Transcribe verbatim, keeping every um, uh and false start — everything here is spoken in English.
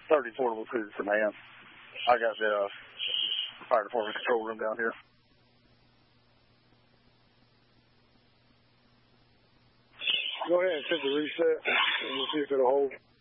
thirty-four recruits a man. I got the uh, fire department control room down here. Go ahead and set the reset, and we'll see if it'll hold.